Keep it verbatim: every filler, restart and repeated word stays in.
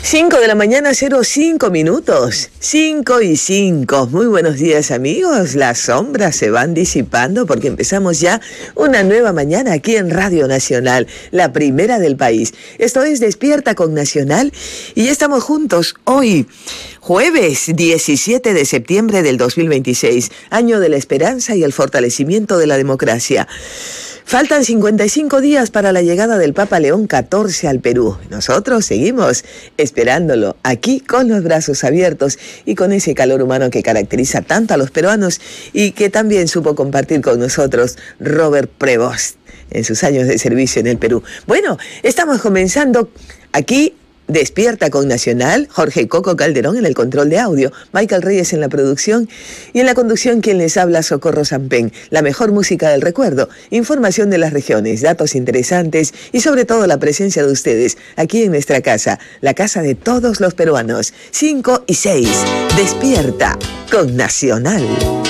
cinco de la mañana, cero cinco minutos. cinco y cinco. Muy buenos días, amigos. Las sombras se van disipando porque empezamos ya una nueva mañana aquí en Radio Nacional, la primera del país. Esto es Despierta con Nacional y ya estamos juntos hoy, jueves diecisiete de septiembre del dos mil veintiséis, año de la esperanza y el fortalecimiento de la democracia. Faltan cincuenta y cinco días para la llegada del Papa León catorce al Perú. Nosotros seguimos esperándolo aquí con los brazos abiertos y con ese calor humano que caracteriza tanto a los peruanos y que también supo compartir con nosotros Robert Prevost en sus años de servicio en el Perú. Bueno, estamos comenzando aquí Despierta con Nacional, Jorge Coco Calderón en el control de audio, Michael Reyes en la producción y en la conducción quien les habla, Socorro Sampen. La mejor música del recuerdo, información de las regiones, datos interesantes y sobre todo la presencia de ustedes aquí en nuestra casa, la casa de todos los peruanos. cinco y seis, Despierta con Nacional.